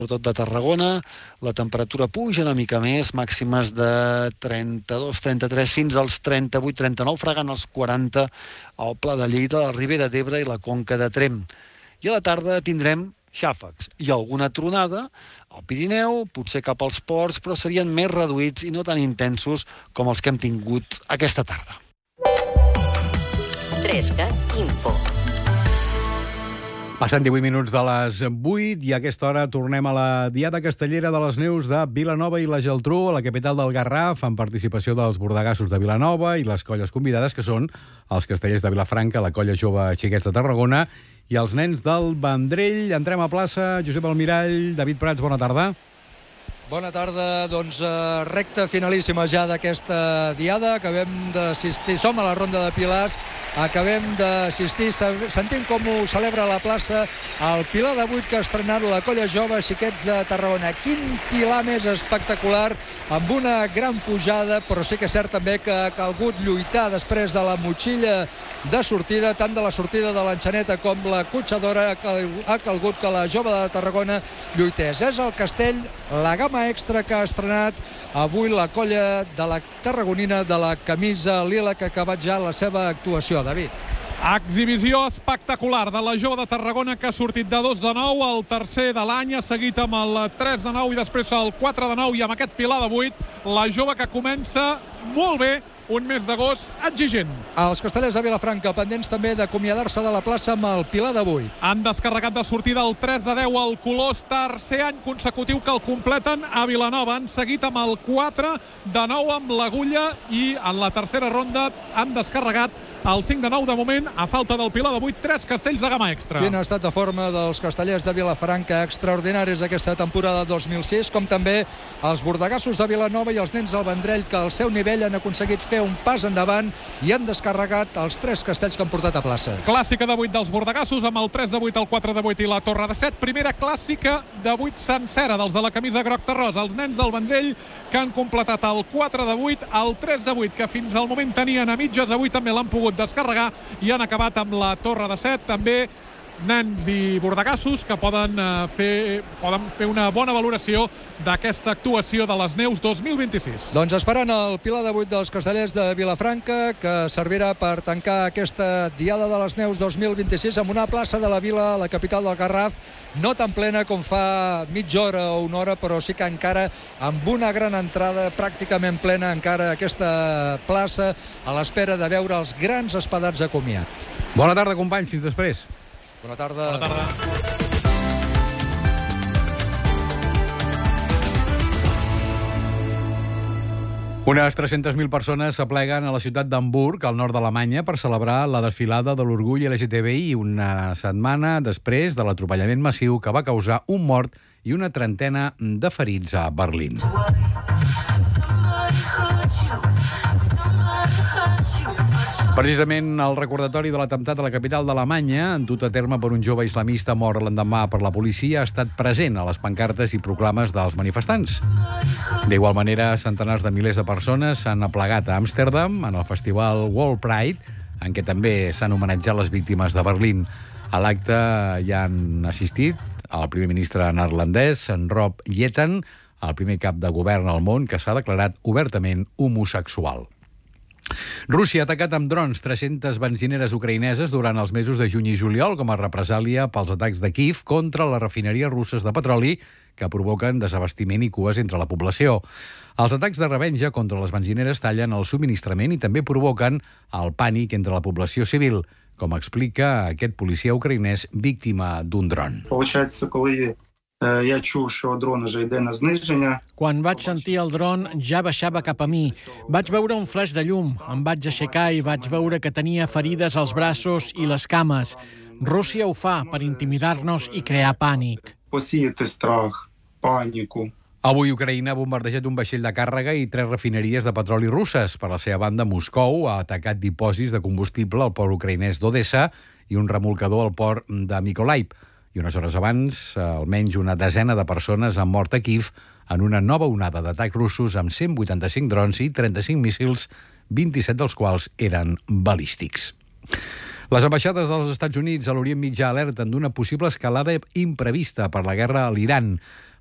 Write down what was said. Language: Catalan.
sobretot de Tarragona. La temperatura puja una mica més, màximes de 32, 33 fins als 38, 39, fregant els 40 al Pla de Lleida, la Ribera d'Ebre i la Conca de Tremp. I a la tarda tindrem xàfecs i alguna tronada al Pirineu, potser cap als ports, però serien més reduïts i no tan intensos com els que hem tingut aquesta tarda. 3CAT Info. Passen 18 minuts de les 8 i a aquesta hora tornem a la Diada Castellera de les Neus de Vilanova i la Geltrú, a la capital del Garraf, amb participació dels bordegassos de Vilanova i les colles convidades, que són els castellers de Vilafranca, la colla jove Xiquets de Tarragona i els nens del Vendrell. Entrem a plaça. Josep Almirall, David Prats, bona tarda. Bona tarda, doncs recta finalíssima ja d'aquesta diada. Acabem d'assistir, som a la ronda de pilars, acabem d'assistir, sentim com ho celebra a la plaça el pilar de 8 que ha estrenat la colla jove Xiquets de Tarragona. Quin pilar més espectacular, amb una gran pujada, però sí que és cert també que ha calgut lluitar després de la motxilla de sortida, tant de la sortida de l'enxaneta com la cotxadora, ha calgut que la jove de Tarragona lluités. És el castell, la gamma extra que ha estrenat avui la colla de la tarragonina de la camisa lila, que ha acabat ja la seva actuació. David. Exhibició espectacular de la jove de Tarragona, que ha sortit de 2 de 9, el tercer de l'any, ha seguit amb el 3 de 9 i després el 4 de 9 i amb aquest pilar de 8, la jove que comença molt bé un mes d'agost exigent. Els castellers de Vilafranca pendents també d'acomiadar-se de la plaça amb el pilar de 8. Han descarregat de sortida el 3 de 10 al Colós, tercer any consecutiu que el completen a Vilanova. Han seguit amb el 4 de 9 amb l'Agulla i en la tercera ronda han descarregat el 5 de 9 de moment, a falta del pilar de 8, 3 castells de gamma extra. Quin ha estat de forma dels castellers de Vilafranca, extraordinaris aquesta temporada 2006, com també els bordegassos de Vilanova i els nens del Vendrell, que al seu nivell han aconseguit fer un pas endavant i han descarregat els 3 castells que han portat a plaça. Clàssica de 8 dels bordegassos amb el 3 de 8, el 4 de 8 i la torre de 7. Primera clàssica de 8 sencera dels de la camisa groc terrós. Els nens del Vendrell, que han completat el 4 de 8, el 3 de 8, que fins al moment tenien a mitges, avui també l'han pogut descarregar i han acabat amb la torre de 7. També nens i bordegassos que poden fer una bona valoració d'aquesta actuació de les Neus 2026. Doncs esperant el pilar de 8 dels castellers de Vilafranca, que servirà per tancar aquesta Diada de les Neus 2026 amb una plaça de la Vila, la capital del Garraf, no tan plena com fa mitja hora o una hora, però sí que encara amb una gran entrada, pràcticament plena encara aquesta plaça, a l'espera de veure els grans espadats de comiat. Bona tarda, companys, fins després. Bona tarda. Bona tarda. Unes 300.000 persones s'apleguen a la ciutat d'Hamburg, al nord d'Alemanya, per celebrar la desfilada de l'orgull LGTBI una setmana després de l'atropellament massiu que va causar un mort i una trentena de ferits a Berlín. Precisament el recordatori de l'atemptat a la capital d'Alemanya, dut a terme per un jove islamista mort l'endemà per la policia, ha estat present a les pancartes i proclames dels manifestants. D'igual manera, centenars de milers de persones s'han aplegat a Amsterdam en el festival World Pride, en què també s'han homenatjat les víctimes de Berlín. A l'acte hi han assistit el primer ministre neerlandès, Rob Jetten, el primer cap de govern al món que s'ha declarat obertament homosexual. Rússia ha atacat amb drons 300 benzineres ucraïneses durant els mesos de juny i juliol com a represàlia pels atacs de Kíev contra les refineries russes de petroli que provoquen desabastiment i cues entre la població. Els atacs de revenja contra les benzineres tallen el subministrament i també provoquen el pànic entre la població civil, com explica aquest policia ucraïnès víctima d'un dron. Quan vaig sentir el dron ja baixava cap a mi. Vaig veure un flaix de llum, em vaig aixecar i vaig veure que tenia ferides als braços i les cames. Rússia ho fa per intimidar-nos i crear pànic. Avui Ucraïna ha bombardejat un vaixell de càrrega i 3 refineries de petroli russes. Per la seva banda, Moscou ha atacat dipòsits de combustible al port ucraïnès d'Odessa i un remolcador al port de Mykolaiv. I unes hores abans, almenys una desena de persones han mort a Kíev en una nova onada d'atacs russos amb 185 drons i 35 míssils, 27 dels quals eren balístics. Les ambaixades dels Estats Units a l'Orient Mitjà alerten d'una possible escalada imprevista per la guerra a l'Iran.